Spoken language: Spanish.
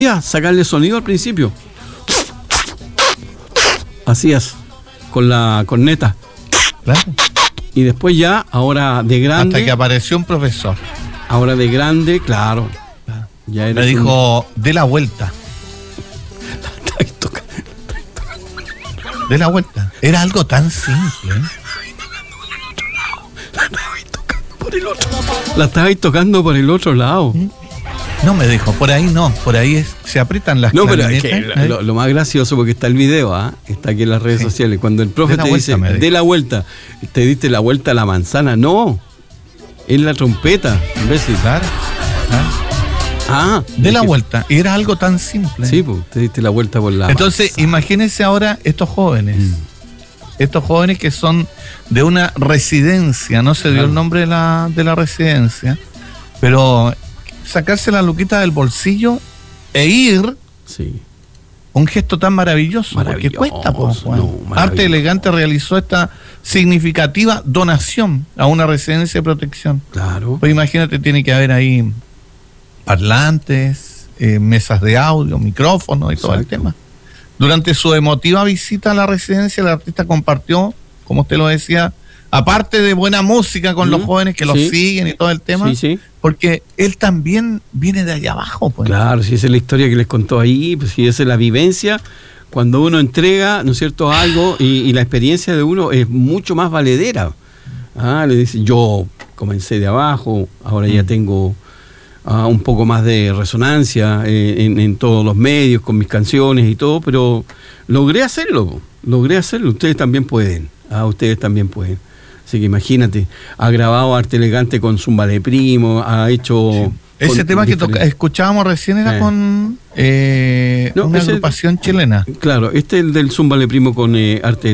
sacarle sonido al principio. Hacías con la corneta. Claro. Y después ya, ahora de grande. Hasta que apareció un profesor. Ahora de grande, claro. Ya me dijo, dé la vuelta. Dé la vuelta. Era algo tan simple. La estabais tocando por el otro lado. No, me dijo, por ahí no, por ahí se aprietan las clarinetas. No, pero es que lo más gracioso, porque está el video, está aquí en las redes sociales, cuando el profe te dice, dé la vuelta, te diste la vuelta a la manzana. No, es la trompeta, imbécil. Claro. De la vuelta. Y era algo tan simple. Sí, pues, te diste la vuelta por la Entonces, imagínense ahora estos jóvenes. Estos jóvenes que son de una residencia, no se dio el nombre de la residencia, pero sacarse la luquita del bolsillo e ir, un gesto tan maravilloso, porque cuesta, Arte Elegante realizó esta significativa donación a una residencia de protección. Claro. Pues imagínate, tiene que haber ahí parlantes, mesas de audio, micrófonos y todo el tema. Durante su emotiva visita a la residencia, el artista compartió, como usted lo decía, aparte de buena música con los jóvenes que lo siguen y todo el tema, porque él también viene de allá abajo. Pues. Claro, si esa es la historia que les contó ahí, pues si esa es la vivencia, cuando uno entrega, ¿no es cierto?, algo y la experiencia de uno es mucho más valedera. Le dice, yo comencé de abajo, ahora ya tengo un poco más de resonancia en todos los medios, con mis canciones y todo, pero logré hacerlo, ustedes también pueden, ustedes también pueden. Así que imagínate, ha grabado Arte Elegante con Zumba de Primo, ha hecho... Ese tema que escuchábamos recién era con una agrupación chilena. Claro, este es el del Zumba de Primo con Arte